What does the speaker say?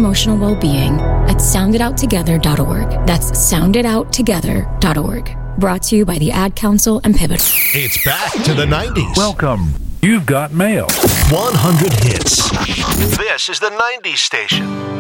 emotional well-being at sounditouttogether.org. That's sounditouttogether.org. Brought to you by the Ad Council and Pivotal. It's back to the 90s. Welcome. You've got mail. 100 hits. This is the 90s station.